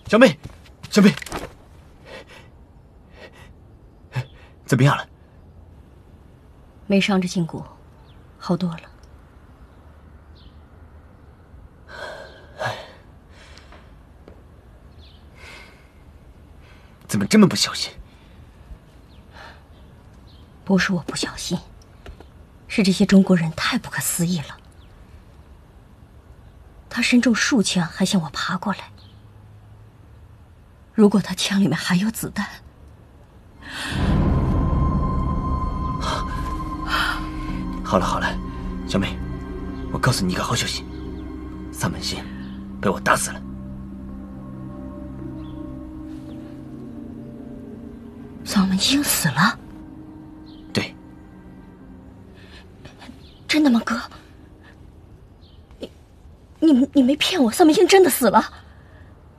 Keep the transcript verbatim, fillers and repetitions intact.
小妹，小妹，怎么样了？ 没伤着胫骨，好多了。 怎么这么不小心？ 不是我不小心，是这些中国人太不可思议了。他身中数枪，还向我爬过来。如果他枪里面还有子弹， 好了好了，小妹，我告诉你一个好消息，萨满星被我打死了。 丧门星死了？ 对。 真的吗，哥？你你你没骗我，丧门星真的死了？